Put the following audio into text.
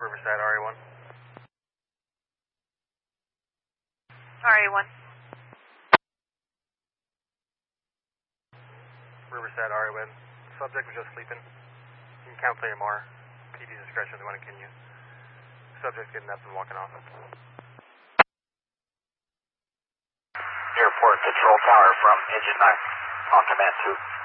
Riverside, RA1. RA1. Riverside, RA1. Subject was just sleeping. You can count for AMR. PD discretion if they want to continue. Subject's getting up and walking off. Airport Control Tower from Engine 9 on command 2.